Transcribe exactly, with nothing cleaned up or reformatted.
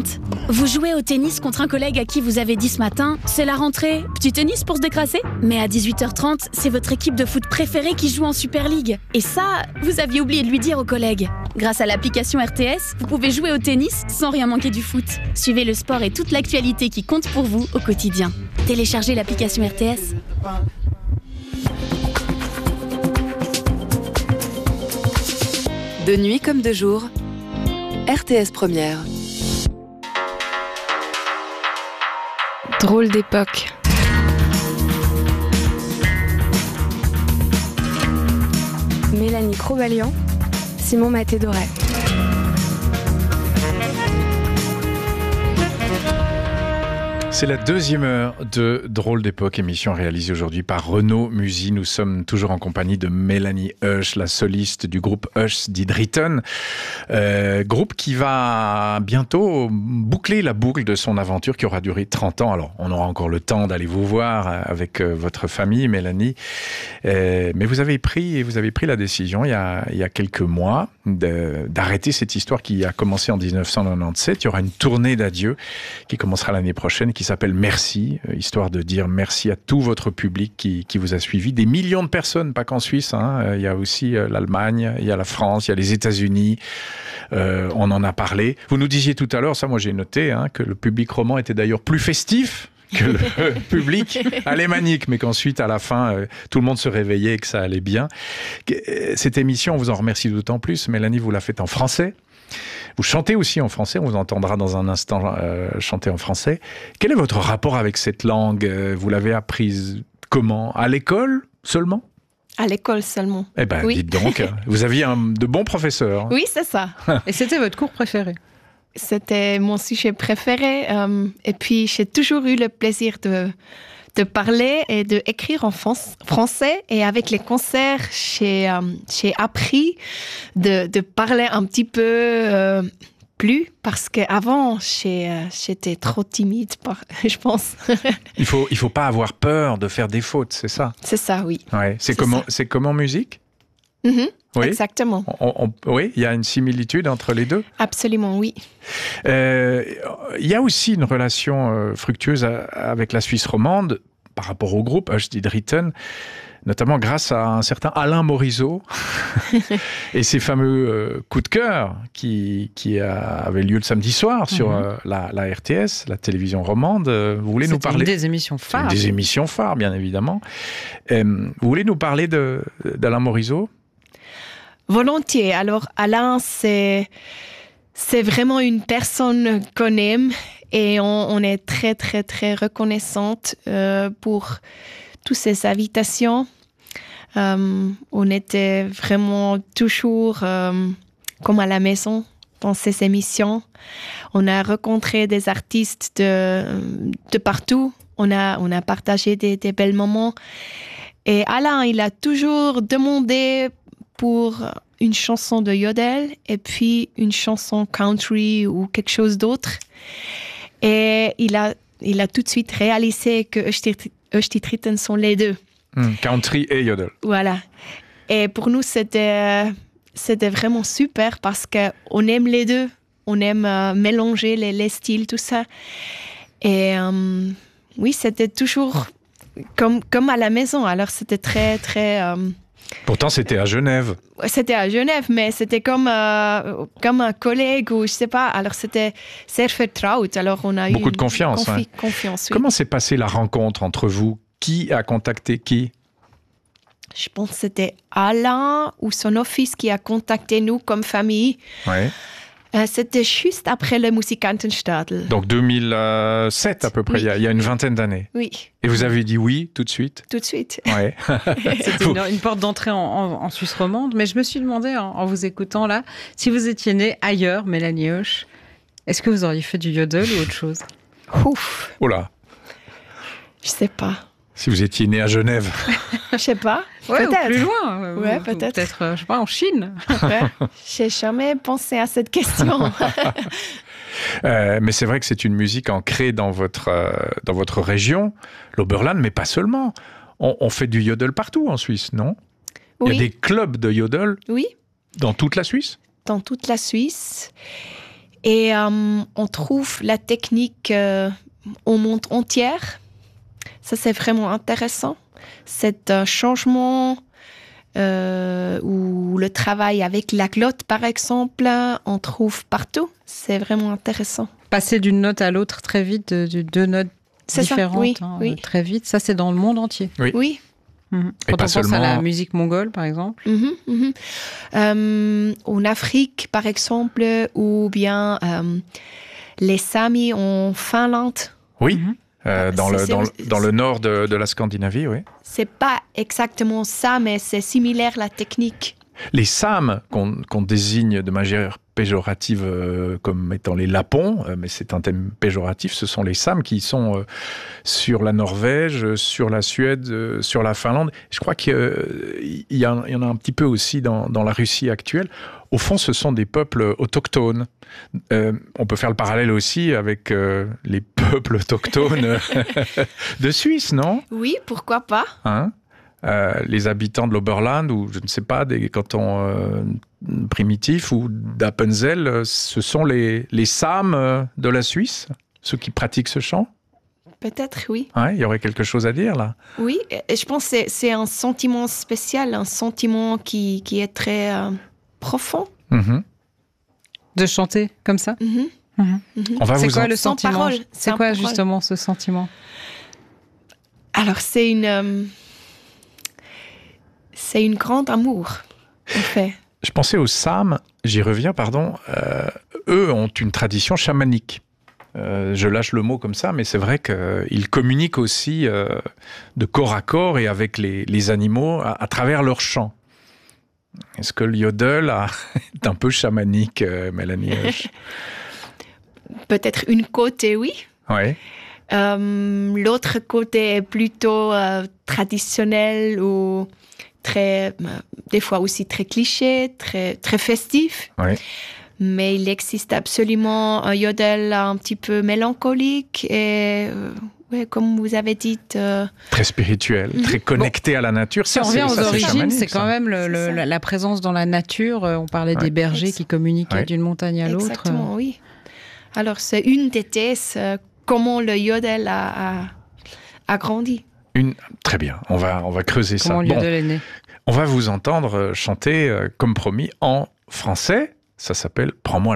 trente. Vous jouez au tennis contre un collègue à qui vous avez dit ce matin « C'est la rentrée, petit tennis pour se décrasser ?» Mais à dix-huit heures trente, c'est votre équipe de foot préférée qui joue en Super League. Et ça, vous aviez oublié de lui dire au collègue. Grâce à l'application R T S, vous pouvez jouer au tennis sans rien manquer du foot. Suivez le sport et toute l'actualité qui compte pour vous au quotidien. Téléchargez l'application R T S. De nuit comme de jour, R T S Première. Drôle d'époque. Mélanie Crobalian, Simon Maté-Doré. C'est la deuxième heure de Drôle d'époque, émission réalisée aujourd'hui par Renaud Musy. Nous sommes toujours en compagnie de Mélanie Husch, la soliste du groupe Husch Die Dritten. Euh, groupe qui va bientôt boucler la boucle de son aventure qui aura duré trente ans. Alors, on aura encore le temps d'aller vous voir avec votre famille, Mélanie. Euh, mais vous avez pris, vous avez pris la décision il y a, il y a quelques mois de, d'arrêter cette histoire qui a commencé en dix-neuf cent quatre-vingt-dix-sept. Il y aura une tournée d'adieu qui commencera l'année prochaine, qui s'appelle Merci, histoire de dire merci à tout votre public qui, qui vous a suivi. Des millions de personnes, pas qu'en Suisse, hein. Il y a aussi l'Allemagne, il y a la France, il y a les États-Unis. Euh, on en a parlé. Vous nous disiez tout à l'heure, ça moi j'ai noté, hein, que le public roman était d'ailleurs plus festif que le public alémanique, mais qu'ensuite, à la fin, euh, tout le monde se réveillait et que ça allait bien. Cette émission, on vous en remercie d'autant plus. Mélanie, vous la faites en français. Vous chantez aussi en français, on vous entendra dans un instant euh, chanter en français. Quel est votre rapport avec cette langue ? Vous l'avez apprise comment ? À l'école seulement ? À l'école seulement. Eh ben, oui. Dites donc, vous aviez un, de bons professeurs. Oui, c'est ça. Et c'était votre cours préféré ? C'était mon sujet préféré. Euh, et puis, j'ai toujours eu le plaisir de, de parler et d'écrire en français. Et avec les concerts, j'ai, euh, j'ai appris de, de parler un petit peu euh, plus. Parce qu'avant, j'ai, euh, j'étais trop timide, je pense. Il faut, il faut pas avoir peur de faire des fautes, c'est ça ? C'est ça, oui. Ouais. C'est, c'est, comment, ça. c'est comme en musique ? Mm-hmm. Oui. Exactement. On, on, oui, il y a une similitude entre les deux. Absolument, oui. Euh, il y a aussi une relation euh, fructueuse à, avec la Suisse romande par rapport au groupe Husch Die Dritten, notamment grâce à un certain Alain Morisot et ses fameux euh, coups de cœur qui, qui a, avaient lieu le samedi soir sur mm-hmm. euh, la, la R T S, la télévision romande. Vous voulez C'était nous parler une des émissions phares. Des émissions phares, bien évidemment. Euh, vous voulez nous parler de, d'Alain Morisot ? Volontiers. Alors, Alain, c'est, c'est vraiment une personne qu'on aime et on, on est très, très, très reconnaissante euh, pour toutes ces invitations. Euh, on était vraiment toujours euh, comme à la maison dans ces émissions. On a rencontré des artistes de, de partout. On a, on a partagé des, des belles moments. Et Alain, il a toujours demandé pour une chanson de yodel et puis une chanson country ou quelque chose d'autre. Et il a, il a tout de suite réalisé que Husch Die Dritten sont les deux. Mmh, country et yodel. Voilà. Et pour nous, c'était, c'était vraiment super parce qu'on aime les deux. On aime euh, mélanger les, les styles, tout ça. Et euh, oui, c'était toujours comme, comme à la maison. Alors, c'était très, très... Euh, Pourtant, c'était à Genève. C'était à Genève, mais c'était comme, euh, comme un collègue ou je sais pas. Alors, c'était sehr vertraut. Alors, on a Beaucoup eu de confiance. Confi- ouais. confiance oui. Comment s'est passée la rencontre entre vous ? Qui a contacté qui ? Je pense que c'était Alain ou son office qui a contacté nous comme famille. Ouais. Euh, c'était juste après le Musikantenstadel. Donc deux mille sept à peu près, oui. il, y a, il y a une vingtaine d'années. Oui. Et vous avez dit oui tout de suite ? Tout de suite. Ouais. C'était une, une porte d'entrée en, en, en Suisse romande. Mais je me suis demandé, en, en vous écoutant là, si vous étiez née ailleurs, Mélanie Husch, est-ce que vous auriez fait du yodel ou autre chose ? Ouf. Oh là. Je sais pas. Si vous étiez né à Genève. Je sais pas. Ouais, peut-être. Ou plus loin. Ouais, ou, peut-être. Ou peut-être, je sais pas, en Chine. Ouais. J'ai jamais pensé à cette question. euh, mais c'est vrai que c'est une musique ancrée dans votre, euh, dans votre région, l'Oberland, mais pas seulement. On, on fait du yodel partout en Suisse, non ? Oui. Il y a des clubs de yodel oui. dans toute la Suisse ? Dans toute la Suisse. Et euh, on trouve la technique euh, au monde entier. Ça, c'est vraiment intéressant. Cet euh, changement euh, ou le travail avec la glotte, par exemple, on trouve partout. C'est vraiment intéressant. Passer d'une note à l'autre très vite, de, de deux notes c'est différentes, ça, oui, hein, oui. très vite. Ça, c'est dans le monde entier. Oui. oui. Mmh. Et Quand pas on pense seulement... à la musique mongole, par exemple. Mmh, mmh. Euh, en Afrique, par exemple, ou bien euh, les Samis en Finlande. Oui, Mmh. euh, dans, C'est- le, c'est- dans, le, dans le nord de, de la Scandinavie, oui. C'est pas exactement ça, mais c'est similaire la technique. Les Sams, qu'on qu'on désigne de manière péjorative euh, comme étant les Lapons, euh, mais c'est un thème péjoratif, ce sont les Sams qui sont euh, sur la Norvège, sur la Suède, euh, sur la Finlande. Je crois qu'il euh, y, y, a, il y en a un petit peu aussi dans, dans la Russie actuelle. Au fond, ce sont des peuples autochtones. Euh, on peut faire le parallèle aussi avec euh, les peuples autochtones de Suisse, non ? Oui, pourquoi pas? Hein ? Euh, les habitants de l'Oberland ou je ne sais pas des cantons euh, primitifs ou d'Appenzell, euh, ce sont les, les Sams euh, de la Suisse, ceux qui pratiquent ce chant. Peut-être, oui. Ouais, il y aurait quelque chose à dire là. Oui, et je pense que c'est, c'est un sentiment spécial, un sentiment qui, qui est très euh, profond. Mm-hmm. De chanter comme ça. Mm-hmm. Mmh. Mm-hmm. On va C'est vous quoi en... le Sans sentiment parole, C'est sans quoi parole. justement ce sentiment? Alors, c'est une, euh, c'est une grande amour, en fait. Je pensais aux Sams, j'y reviens, pardon. Euh, eux ont une tradition chamanique. Euh, je lâche le mot comme ça, mais c'est vrai qu'ils communiquent aussi euh, de corps à corps et avec les, les animaux à, à travers leurs chants. Est-ce que le yodel a, est un peu chamanique, euh, Mélanie Hoche? Peut-être une côté, oui. Oui. Euh, l'autre côté est plutôt euh, traditionnel ou très, euh, des fois aussi très cliché, très, très festif. Oui. Mais il existe absolument un yodel un petit peu mélancolique et, euh, ouais, comme vous avez dit... Euh... Très spirituel, Mm-hmm. très connecté bon. à la nature. Si ça, on revient c'est, aux ça, origines, c'est, c'est quand ça. même le, le, la, la présence dans la nature. On parlait ouais. des bergers Ex- qui communiquaient ouais. d'une montagne à l'autre. Exactement, oui. Alors, c'est une des thèses, euh, comment le yodel a, a, a grandi. Une... Très bien, on va, on va creuser comment ça. le yodel Bon, est né. on va vous entendre chanter, euh, comme promis, en français. Ça s'appelle « Prends-moi la main ».